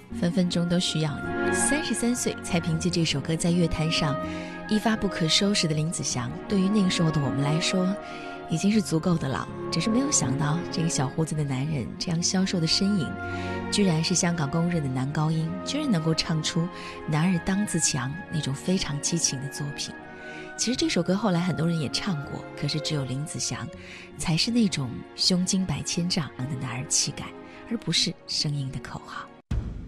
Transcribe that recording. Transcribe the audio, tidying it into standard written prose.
分分钟都需要你。33岁才凭借这首歌在乐坛上一发不可收拾的林子祥，对于那个时候的我们来说已经是足够的老，只是没有想到这个小胡子的男人这样消瘦的身影，居然是香港公认的男高音，居然能够唱出男儿当自强那种非常激情的作品。其实这首歌后来很多人也唱过，可是只有林子祥才是那种胸襟百千丈的男儿气概，而不是声音的口号。